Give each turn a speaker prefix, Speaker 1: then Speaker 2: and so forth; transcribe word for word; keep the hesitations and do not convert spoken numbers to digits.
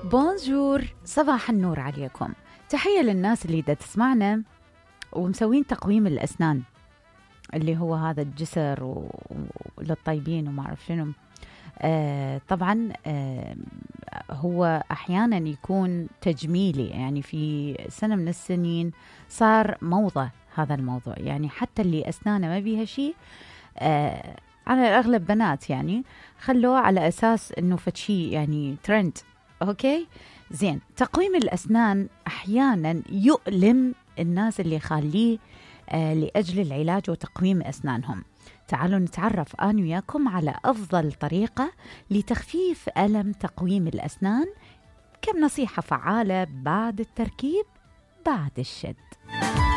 Speaker 1: بونجور، صباح النور عليكم. تحية للناس اللي دا تسمعنا ومسوين تقويم الأسنان اللي هو هذا الجسر وللطيبين وما أعرف شنو. آه طبعا آه هو أحيانا يكون تجميلي، يعني في سنة من السنين صار موضة هذا الموضوع، يعني حتى اللي أسنانه ما بيها شيء آه على الأغلب بنات يعني خلوه على أساس أنه فتشي يعني ترند. أوكي زين، تقويم الأسنان أحيانا يؤلم الناس اللي خاليه آه لأجل العلاج وتقويم أسنانهم. تعالوا نتعرف أنا وياكم على أفضل طريقة لتخفيف ألم تقويم الأسنان، كم نصيحة فعالة بعد التركيب بعد الشد.